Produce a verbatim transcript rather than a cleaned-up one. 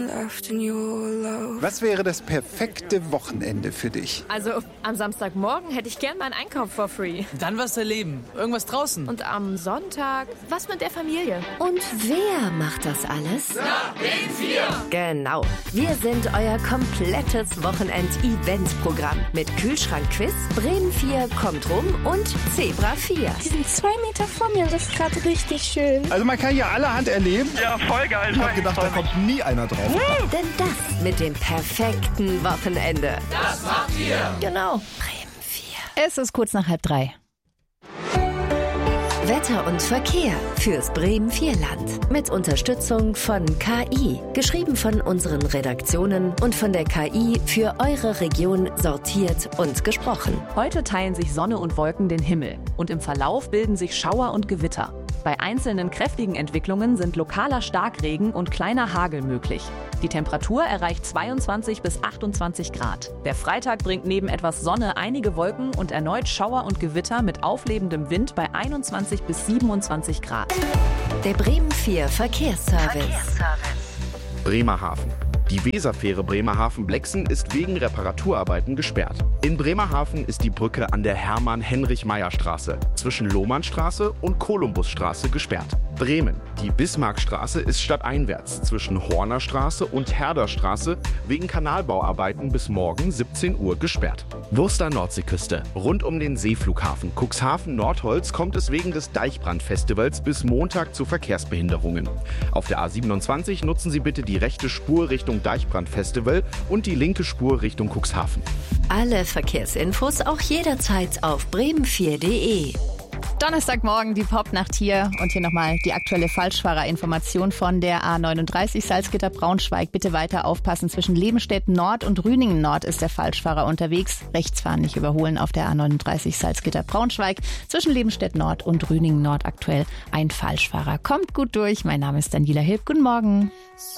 Was wäre das perfekte Wochenende für dich? Also, am Samstagmorgen hätte ich gern meinen Einkauf for free. Dann was erleben. Irgendwas draußen. Und am Sonntag was mit der Familie. Und wer macht das alles? Na, Bremen vier! Genau. Wir sind euer komplettes Wochenend-Event-Programm. Mit Kühlschrank-Quiz, Bremen vier kommt rum und Zebra vier. Die sind zwei Meter vor mir, das ist gerade richtig schön. Also man kann ja allerhand erleben. Ja, voll geil. Ich hab gedacht, da kommt nie einer drauf. Uh. Denn das mit dem perfekten Wochenende. Das macht ihr. Genau. Bremen vier. Es ist kurz nach halb drei. Wetter und Verkehr fürs Bremen vier Land. Mit Unterstützung von K I. Geschrieben von unseren Redaktionen und von der K I für eure Region sortiert und gesprochen. Heute teilen sich Sonne und Wolken den Himmel. Und im Verlauf bilden sich Schauer und Gewitter. Bei einzelnen kräftigen Entwicklungen sind lokaler Starkregen und kleiner Hagel möglich. Die Temperatur erreicht zweiundzwanzig bis achtundzwanzig Grad. Der Freitag bringt neben etwas Sonne einige Wolken und erneut Schauer und Gewitter mit auflebendem Wind bei einundzwanzig bis siebenundzwanzig Grad. Der Bremen vier Verkehrsservice. Verkehrsservice. Bremerhaven. Die Weserfähre Bremerhaven-Blexen ist wegen Reparaturarbeiten gesperrt. In Bremerhaven ist die Brücke an der Hermann-Heinrich-Meyer-Straße zwischen Lohmannstraße und Kolumbusstraße gesperrt. Bremen. Die Bismarckstraße ist stadteinwärts zwischen Hornerstraße und Herderstraße wegen Kanalbauarbeiten bis morgen siebzehn Uhr gesperrt. Wurster Nordseeküste. Rund um den Seeflughafen Cuxhaven-Nordholz kommt es wegen des Deichbrandfestivals bis Montag zu Verkehrsbehinderungen. Auf der A siebenundzwanzig nutzen Sie bitte die rechte Spur Richtung Deichbrandfestival und die linke Spur Richtung Cuxhaven. Alle Verkehrsinfos auch jederzeit auf bremen vier punkt de. Donnerstagmorgen die Popnacht hier und hier nochmal die aktuelle Falschfahrerinformation von der A neununddreißig Salzgitter-Braunschweig. Bitte weiter aufpassen, zwischen Lebenstedt Nord und Rüningen Nord ist der Falschfahrer unterwegs. Rechtsfahren nicht überholen auf der A neununddreißig Salzgitter-Braunschweig. Zwischen Lebenstedt Nord und Rüningen Nord aktuell ein Falschfahrer. Kommt gut durch, mein Name ist Daniela Hilb, guten Morgen.